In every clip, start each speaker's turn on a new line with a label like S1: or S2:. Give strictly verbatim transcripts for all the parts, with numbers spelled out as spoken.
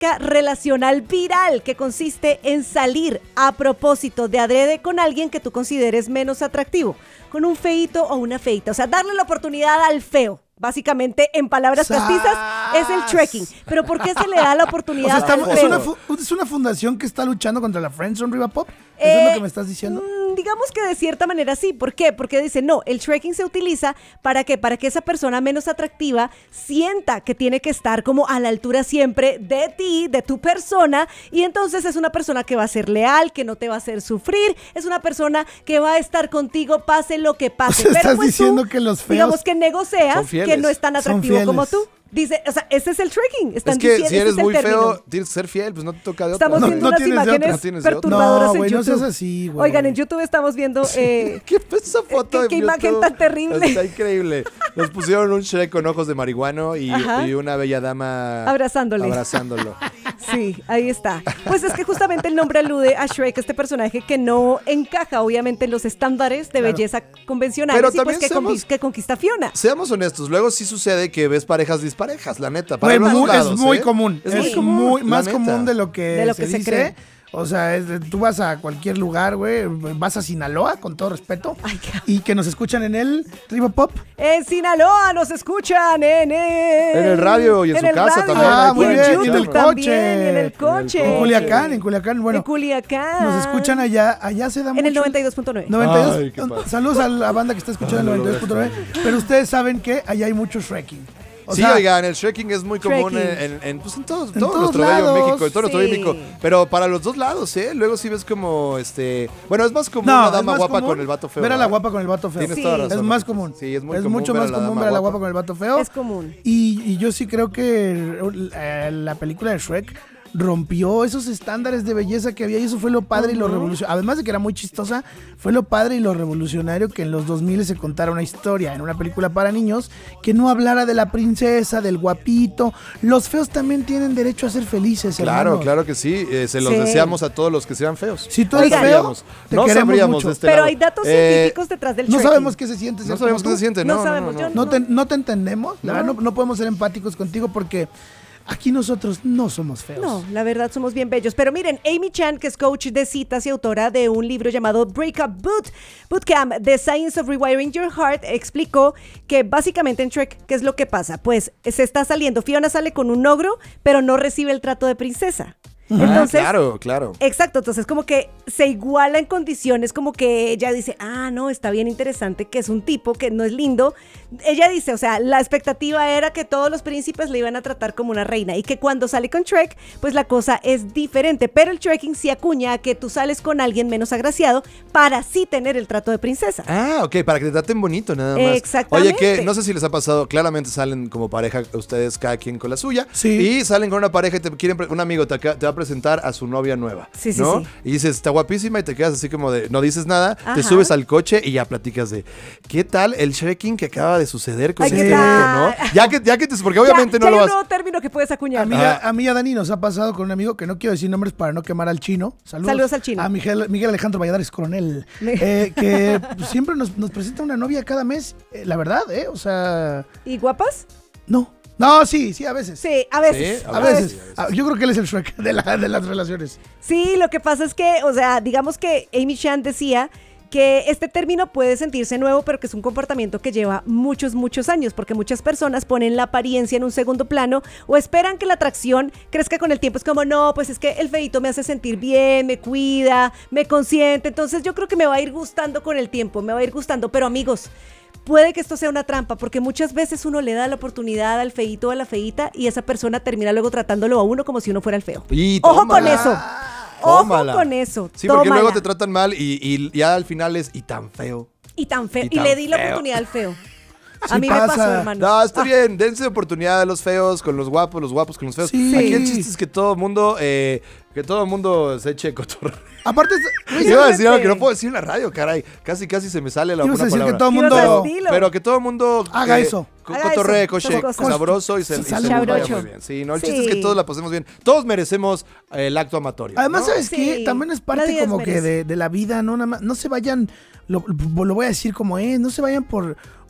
S1: táctica relacional viral que consiste en salir a propósito de adrede con alguien que tú consideres menos atractivo, con un feíto o una feita. O sea, darle la oportunidad al feo. Básicamente, en palabras castizas, es el trekking. Pero ¿por qué se le da la oportunidad
S2: o sea,
S1: al
S2: estamos,
S1: feo?
S2: es, una, es una fundación que está luchando contra la Friendzone, Riva Pop. ¿Eso
S1: Eh,
S2: es lo que me estás diciendo?
S1: Mmm, digamos que de cierta manera sí. ¿Por qué? Porque dice, no, el trekking se utiliza para que, para que esa persona menos atractiva sienta que tiene que estar como a la altura siempre de ti, de tu persona, y entonces es una persona que va a ser leal, que no te va a hacer sufrir, es una persona que va a estar contigo pase lo que pase.
S2: O sea,
S1: Pero
S2: estás
S1: pues
S2: diciendo
S1: tú,
S2: que los feos
S1: digamos que negocias
S3: son fieles.
S1: que no es tan
S2: Son
S1: atractivo como
S2: fieles.
S1: tú. Dice, o sea, ese es el trekking. Están
S3: Es que
S1: diciendo,
S3: si
S1: ese
S3: eres
S1: es el
S3: muy
S1: término.
S3: feo, tienes que ser fiel, pues no te toca de otra.
S1: Estamos
S2: No,
S1: viendo
S2: no
S1: unas
S2: tienes de otra.
S1: imágenes
S3: No tienes de otra.
S1: perturbadoras
S2: No,
S1: en
S2: güey, no
S1: YouTube.
S2: seas así, güey.
S1: Oigan, en YouTube estamos viendo... Eh,
S3: ¿Qué fue esa foto
S1: ¿Qué-
S3: de
S1: qué imagen
S3: YouTube?
S1: tan terrible?
S3: Está increíble. Nos pusieron un Shrek con ojos de marihuano y,
S1: Ajá.
S3: y una bella dama
S1: Abrazándole.
S3: abrazándolo.
S1: Sí, ahí está. Pues es que justamente el nombre alude a Shrek, este personaje que no encaja obviamente en los estándares de
S2: Claro.
S1: belleza convencionales
S3: Pero
S1: y pues
S3: también
S1: que,
S3: seamos-
S1: conquis- que conquista a Fiona.
S3: Seamos honestos, luego sí sucede que ves parejas disparejas, la neta. Para
S2: Güey,
S3: los
S2: muy-
S3: dos lados,
S2: es muy
S3: ¿eh?
S2: común.
S3: Es
S2: Es,
S3: muy
S1: común,
S2: muy
S3: la
S2: más
S3: neta.
S2: común de lo que,
S1: De lo que
S2: se,
S1: se
S2: dice.
S1: cree.
S2: O sea, es de- tú vas a cualquier lugar, güey, vas a Sinaloa, con todo respeto,
S1: Ay, qué-
S2: y que nos escuchan en el Riva Pop.
S1: En Sinaloa nos escuchan en el...
S3: En el radio y en su
S1: el
S3: casa
S1: radio,
S3: también,
S2: Ah,
S3: ahí
S2: muy
S1: y
S2: bien,
S1: en
S2: y en
S1: YouTube
S2: el
S1: también,
S2: coche.
S1: y en el coche.
S2: En Culiacán, en Culiacán, bueno,
S1: en Culiacán.
S2: nos escuchan allá, allá se da mucho.
S1: En el noventa y dos punto nueve.
S2: noventa y dos.
S3: Ay, qué padre.
S2: Saludos a la banda que está escuchando el noventa y dos punto nueve. Pero ustedes saben que allá hay mucho Shrekking. O
S3: sí,
S2: sea,
S3: oigan, el trekking es muy común en,
S1: Trekking.
S3: en, en, pues en todo,
S2: En
S3: todo
S2: todos
S3: nuestro bello
S2: lados,
S3: México, en todo nuestro
S1: sí.
S3: bello México. Pero para los dos lados, ¿eh? Luego sí ves como, este... Bueno, es más común
S2: no,
S3: una
S2: es
S3: dama
S2: más
S3: guapa
S2: común
S3: con el vato feo.
S2: ver a la
S3: ¿verdad?
S2: guapa con el vato feo.
S3: Tienes
S1: Sí.
S3: toda razón.
S2: Es más común.
S3: Sí, es muy
S2: es
S3: común
S2: mucho
S3: ver a
S2: más
S3: la
S2: común
S3: dama
S2: ver a la
S3: guapa.
S2: guapa con el vato feo.
S1: Es común.
S2: Y, y yo sí creo que eh, la película de Shrek rompió esos estándares de belleza que había y eso fue lo padre y lo revolucionario. Además de que era muy chistosa, fue lo padre y lo revolucionario que en los dos mil se contara una historia en una película para niños que no hablara de la princesa, del guapito. Los feos también tienen derecho a ser felices,
S3: Claro,
S2: hermanos.
S3: claro que sí. Eh, se los
S1: Sí.
S3: deseamos a todos los que sean feos.
S2: Si tú
S3: No
S2: eres feo,
S3: sabríamos.
S2: te
S3: no
S2: queremos
S3: sabríamos
S2: mucho.
S3: de este
S1: Pero
S3: lado.
S1: hay datos
S3: Eh,
S1: científicos detrás del
S2: No
S1: trekking.
S2: sabemos qué se siente ser
S3: No sabemos
S2: como
S3: qué se
S2: tú.
S3: siente,
S1: No
S3: no, no,
S1: sabemos,
S3: no,
S1: yo
S3: no.
S2: No te, no te entendemos, la verdad, no, no podemos ser empáticos contigo porque aquí nosotros no somos feos.
S1: No, la verdad somos bien bellos. Pero miren, Amy Chan, que es coach de citas y autora de un libro llamado Breakup Boot, Bootcamp, The Science of Rewiring Your Heart, explicó que básicamente en Shrek, ¿qué es lo que pasa? Pues se está saliendo, Fiona sale con un ogro, pero no recibe el trato de princesa. Entonces,
S3: Ah, claro, claro.
S1: exacto, entonces como que se iguala en condiciones, como que ella dice, ah, no, está bien interesante, que es un tipo que no es lindo. Ella dice, o sea, la expectativa era que todos los príncipes le iban a tratar como una reina y que cuando sale con Shrek, pues la cosa es diferente, pero el trekking sí acuña a que tú sales con alguien menos agraciado para sí tener el trato de princesa.
S3: Ah, ok, para que te traten bonito nada más.
S1: Exactamente.
S3: Oye, que no sé si les ha pasado, claramente salen como pareja ustedes cada quien con la suya.
S2: Sí.
S3: Y salen con una pareja y te quieren, pre- un amigo te, acá- te va a presentar a su novia nueva.
S1: Sí, sí,
S3: ¿no?
S1: sí.
S3: Y dices, está guapísima y te quedas así como de, no dices nada,
S1: Ajá.
S3: te subes al coche y ya platicas de, ¿qué tal el trekking que acaba de suceder con
S1: Ay,
S3: este
S1: ¿qué
S3: vato,
S1: tal?
S3: no? Ya que, ya que te, porque obviamente
S1: ya,
S3: no
S1: ya
S3: lo
S1: hay un
S3: vas.
S1: nuevo término que puedes acuñar.
S2: A mí,
S3: Ah.
S2: a, a mí y a Dani nos ha pasado con un amigo que no quiero decir nombres para no quemar al chino. Saludos,
S1: Saludos al chino.
S2: A Miguel, Miguel Alejandro Valladares Coronel. eh, que siempre nos, nos presenta una novia cada mes. eh, la verdad, ¿eh? O sea,
S1: ¿Y guapas?
S2: no. No, sí, sí, a veces.
S1: Sí, a veces.
S3: Sí,
S2: A veces. Ah, yo creo que él es el Shrek de, la- de las relaciones.
S1: Sí, lo que pasa es que, o sea, digamos que Amy Chan decía que este término puede sentirse nuevo, pero que es un comportamiento que lleva muchos, muchos años, porque muchas personas ponen la apariencia en un segundo plano o esperan que la atracción crezca con el tiempo. Es como, no, pues es que el feíto me hace sentir bien, me cuida, me consiente, entonces yo creo que me va a ir gustando con el tiempo, me va a ir gustando, pero amigos, puede que esto sea una trampa, porque muchas veces uno le da la oportunidad al feíto o a la feíta y esa persona termina luego tratándolo a uno como si uno fuera el feo.
S3: Y
S1: Ojo con
S3: tómala.
S1: eso. Ojo
S3: Tómala.
S1: con eso.
S3: Sí, porque
S1: tómala.
S3: luego te tratan mal y, y ya al final es, y tan feo.
S1: Y tan feo.
S3: Y
S1: Y,
S3: tan
S1: le di la
S3: feo.
S1: oportunidad al feo.
S2: Sí
S1: a mí
S2: pasa.
S1: me pasó, hermano.
S3: No, está
S1: Ah,
S3: bien, dense oportunidad a los feos con los guapos, los guapos con los feos.
S2: Sí.
S3: Aquí el chiste es que todo el mundo, eh, que todo el mundo se eche cotorreo.
S2: Aparte, Luis,
S3: Iba a decir algo que no puedo decir en la radio, caray. Casi, casi se me sale la
S2: ibas
S3: una
S2: a decir
S3: palabra.
S2: que todo el
S1: ¿Qué ibas a
S2: mundo...
S1: decir?
S3: Pero que todo el mundo
S2: Haga
S3: eh,
S2: eso.
S3: co-
S1: Haga
S3: cotorree,
S1: eso,
S3: coche,
S1: esas cosas.
S3: sabroso y se, y se nos vaya
S1: Sabrocho.
S3: muy bien. Sí, no, el
S1: Sí.
S3: chiste es que todos la pasemos bien. Todos merecemos eh, el acto amatorio.
S2: Además,
S3: ¿no?
S2: ¿sabes
S1: Sí,
S2: qué? También es parte
S1: nadie
S2: como
S1: desmerece.
S2: que de, de la vida, no nada más, no se vayan, lo, lo voy a decir como es, no se vayan por,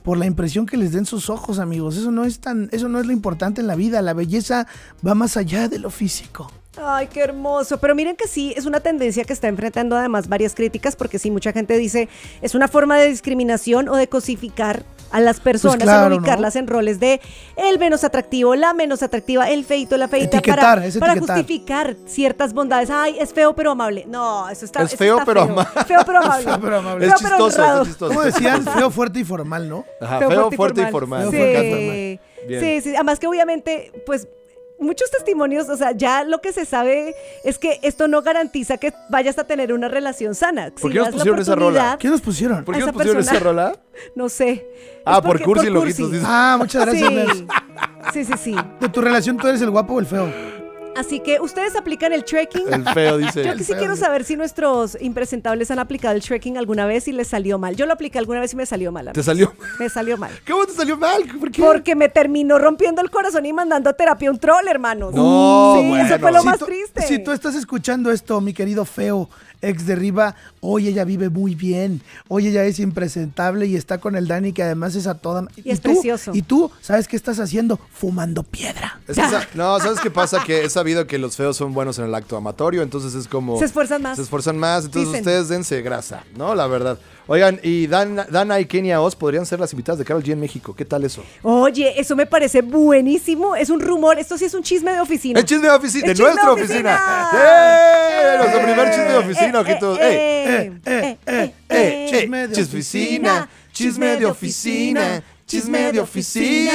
S2: por la impresión que les den sus ojos, amigos. Eso no es tan, eso no es lo importante en la vida. La belleza va más allá de lo físico.
S1: Ay, qué hermoso. Pero miren que sí, es una tendencia que está enfrentando además varias críticas, porque sí, mucha gente dice, es una forma de discriminación o de cosificar a las personas,
S2: Pues claro,
S1: en ubicarlas, ¿no?, en roles de el menos atractivo, la menos atractiva, el feito, la feita,
S2: Etiquetar,
S1: para,
S2: es
S1: para
S2: etiquetar.
S1: justificar ciertas bondades. Ay, es feo pero amable. No, eso está
S3: Es
S1: eso
S3: feo,
S1: está
S3: pero
S1: feo.
S3: amable.
S1: Feo pero amable.
S2: Feo, pero amable.
S3: Es
S1: Feo, pero
S3: chistoso,
S1: honrado.
S3: es chistoso.
S2: ¿Cómo decían? Feo, fuerte y formal, ¿no?
S3: Ajá, feo, fuerte y
S2: Feo,
S3: formal.
S1: Sí,
S2: fuerte y formal.
S3: Bien.
S1: sí, sí. Además que obviamente, pues, muchos testimonios, o sea, ya lo que se sabe es que esto no garantiza que vayas a tener una relación sana.
S3: ¿Por
S1: Si
S3: qué nos
S1: das la
S3: pusieron esa rola?
S1: oportunidad,
S2: ¿Qué nos pusieron?
S3: ¿Por
S1: a
S3: qué
S1: esa
S3: nos pusieron
S1: persona-
S3: esa rola?
S1: No sé.
S3: Ah,
S1: Es
S3: por
S1: porque-
S3: cursi,
S1: por
S3: loquitos,
S1: cursi.
S3: dices.
S2: Ah, muchas gracias,
S1: Sí.
S2: Nels.
S1: Sí, sí, sí.
S2: De tu relación, ¿tú eres el guapo o el feo?
S1: Así que ustedes aplican el trekking.
S3: El feo dice.
S1: Yo que sí
S2: feo,
S1: quiero
S2: sí.
S1: saber si nuestros impresentables han aplicado el trekking alguna vez y les salió mal. Yo lo apliqué alguna vez y me salió mal.
S3: ¿Te
S1: amigos.
S3: salió?
S1: Me salió mal.
S3: ¿Cómo te salió mal? ¿Por qué?
S1: Porque me terminó rompiendo el corazón y mandando a terapia un troll, hermanos.
S3: No,
S1: sí,
S3: bueno.
S1: eso fue lo
S3: Si
S1: más
S2: tú,
S1: triste.
S2: Si tú estás escuchando esto, mi querido feo, ex de Riva, hoy ella vive muy bien. Hoy ella es impresentable y está con el Dani, que además es a toda...
S1: Y es
S2: tú,
S1: precioso.
S2: Y tú, ¿sabes qué estás haciendo? Fumando piedra.
S3: Es que sa- no, ¿sabes qué pasa? Que he sabido que los feos son buenos en el acto amatorio, entonces es como...
S1: Se esfuerzan más.
S3: Se esfuerzan más, entonces
S1: Dicen.
S3: ustedes dense grasa, ¿no? La verdad. Oigan, y Dan- Dana y Kenia Oz podrían ser las invitadas de Karol G en México. ¿Qué tal eso?
S1: Oye, eso me parece buenísimo. Es un rumor. Esto sí es un chisme de oficina.
S3: El chisme de oficina, de
S1: El chisme
S3: nuestra
S1: de
S3: oficina.
S1: oficina.
S3: ¡Eh! Nuestro primer chisme de oficina,
S1: Eh,
S3: ojitos.
S1: eh,
S3: ¡Ey!
S1: eh,
S2: eh, eh,
S3: ¡Eh!
S2: chisme de
S3: Chisme oficina, chisme de oficina, chisme de oficina.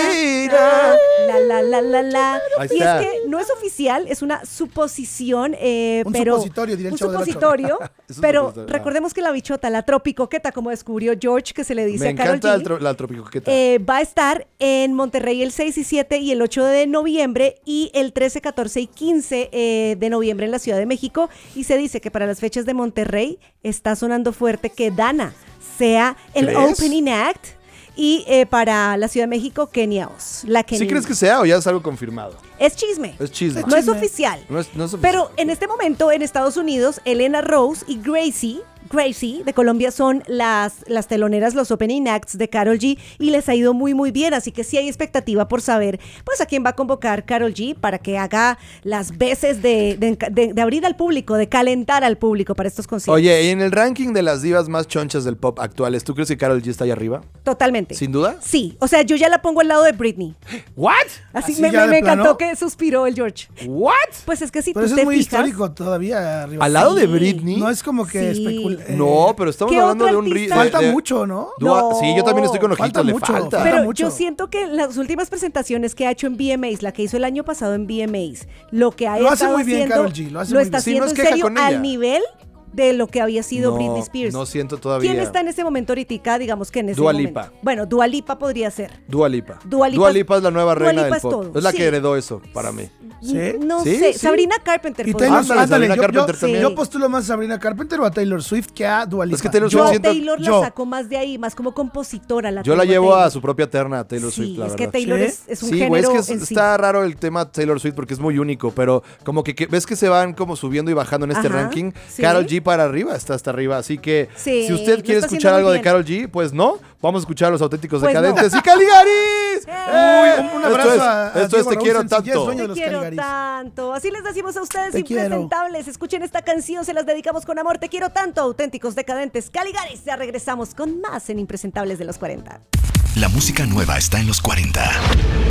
S1: La, la, la, la, la.
S3: Ahí
S1: Y
S3: está.
S1: es que no es oficial, es una suposición, eh,
S2: Un
S1: pero...
S2: supositorio, diría el
S1: un
S2: Chavo del Ocho.
S1: supositorio,
S3: Es un
S1: pero
S3: supositorio, ah.
S1: recordemos que la bichota, la tropicoqueta, como descubrió George, que se le dice
S3: Me
S1: a Karol
S3: encanta el
S1: G,
S3: tro- la tropicoqueta.
S1: eh, va a estar en Monterrey el seis y siete y el ocho de noviembre y el trece, catorce y quince eh, de noviembre en la Ciudad de México. Y se dice que para las fechas de Monterrey está sonando fuerte que Dana sea el
S3: ¿Crees?
S1: opening act. Y eh, para la Ciudad de México, Kenia Oz. La Kenia.
S3: ¿Sí crees que sea o ya es algo confirmado?
S1: Es chisme.
S3: Es chisme.
S1: No es
S2: chisme.
S1: oficial.
S3: No es, no es oficial.
S1: Pero en este momento, en Estados Unidos, Elena Rose y Gracie, Gracie de Colombia son las, las teloneras, los opening acts de Karol G y les ha ido muy muy bien, así que sí hay expectativa por saber pues a quién va a convocar Karol G para que haga las veces de, de, de- de abrir al público, de calentar al público para estos conciertos.
S3: Oye, y en el ranking de las divas más chonchas del pop actuales, ¿tú crees que Karol G está ahí arriba?
S1: Totalmente.
S3: ¿Sin duda?
S1: Sí, o sea, yo ya la pongo al lado de Britney.
S3: ¿What?
S1: Así,
S2: ¿Así
S1: me,
S2: ya
S1: me-
S2: de
S1: me encantó
S2: plano?
S1: que suspiró el George.
S3: ¿What?
S1: Pues es que si
S2: Pero
S1: tú
S2: eso
S1: te
S2: es muy
S1: fijas,
S2: histórico todavía arriba.
S3: ¿Al lado de
S1: Sí.
S3: Britney?
S2: No es como que
S1: Sí.
S2: especula- eh,
S3: No, pero estamos
S1: ¿Qué
S3: hablando
S1: otro
S3: de un ri-
S1: artista?
S3: de-
S2: Falta
S3: de-
S2: mucho, ¿no?
S3: Dua-
S1: No.
S3: Sí, yo también estoy con ojito,
S2: Falta
S3: le
S2: mucho,
S3: falta.
S2: falta
S1: Pero
S2: mucho.
S1: yo siento que las últimas presentaciones que ha hecho en V M As, la que hizo el año pasado en V M As, lo que ha
S2: Lo hace
S1: estado
S2: muy bien,
S1: haciendo,
S2: Karol G, lo hace muy
S1: está
S2: bien.
S3: Sí, no
S1: haciendo
S3: es
S1: en
S3: queja
S1: serio
S3: con ella.
S1: al nivel de lo que había sido
S3: No,
S1: Britney Spears.
S3: no siento todavía.
S1: ¿Quién está en ese momento ahorita, digamos que en ese
S3: Dua
S1: momento?
S3: Lipa.
S1: Bueno, Dua Lipa podría ser.
S3: Dua Lipa.
S1: Dua Lipa-
S3: Dua Lipa es la nueva
S1: Dua
S3: reina
S1: Lipa
S3: del
S1: es
S3: pop.
S1: todo,
S3: Es la
S1: sí.
S3: que heredó eso para mí.
S2: ¿Sí?
S1: No
S3: Sí,
S1: sé,
S3: sí.
S1: Sabrina Carpenter
S2: Y
S1: podría
S2: Taylor,
S1: ser.
S3: Ándale,
S2: ándale,
S3: Sabrina
S2: yo,
S3: Carpenter
S2: yo-
S3: también.
S2: yo postulo más a Sabrina Carpenter o a Taylor Swift que a Dua Lipa.
S3: Es que Taylor
S1: Yo
S3: Swift
S1: a
S3: siento-
S1: Taylor
S2: yo-
S1: la saco más de ahí, más como compositora. La
S3: Yo la
S1: tengo
S3: llevo a
S1: Taylor.
S3: su propia terna, Taylor
S1: Sí,
S3: Swift, la
S1: es
S3: verdad.
S1: que Taylor
S2: ¿Sí?
S1: es, es un
S3: Sí,
S1: género
S3: güey, es que es-
S1: en sí.
S3: está raro el tema Taylor Swift porque es muy único, pero como que, que ves que se van como subiendo y bajando en este
S1: Ajá,
S3: ranking.
S1: sí.
S3: Karol G para arriba, está hasta arriba. Así que
S1: Sí,
S3: si usted
S1: lo
S3: quiere
S1: está
S3: escuchar
S1: haciendo
S3: algo
S1: muy
S3: de
S1: bien.
S3: Karol G, pues no, vamos a escuchar a los auténticos
S1: Pues
S3: decadentes
S1: no.
S3: y Caligaris.
S1: ¡Eh!
S2: Uy, un abrazo
S3: esto es,
S2: a- a
S3: esto es
S2: Diego
S3: Te
S2: Raúl
S3: quiero
S2: Sencillez,
S3: tanto.
S2: dueño de
S1: Te
S2: los
S1: quiero
S2: Caligaris.
S1: tanto. Así les decimos a ustedes,
S2: Te quiero.
S1: impresentables. Escuchen esta canción, se las dedicamos con amor. Te quiero tanto, auténticos decadentes. Caligaris, ya regresamos con más en Impresentables de los cuarenta.
S4: La música nueva está en los cuarenta.